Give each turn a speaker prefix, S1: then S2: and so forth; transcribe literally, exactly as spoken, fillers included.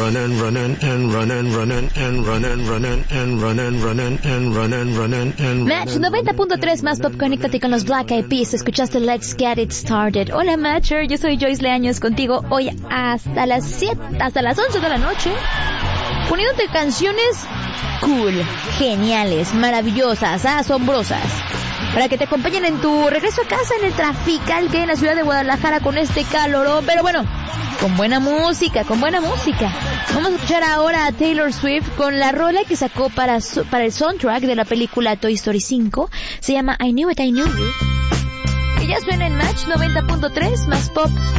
S1: run and run and and run and run and and run and run and and run and run and and run and run and and
S2: Match noventa punto tres más Pop, conéctate con los Black Eyed Peas. Escuchaste Let's Get It Started. Hola Matcher, yo soy Joyce Leaños contigo hoy hasta las siete, hasta las once de la noche, poniéndote canciones cool, geniales, maravillosas, asombrosas, para que te acompañen en tu regreso a casa en el trafical que hay en la ciudad de Guadalajara con este calorón, pero bueno, con buena música, con buena música. Vamos a escuchar ahora a Taylor Swift con la rola que sacó para, su, para el soundtrack de la película Toy Story cinco. Se llama I Knew It, I Knew You. Y ya suena en Match noventa punto tres más Pop.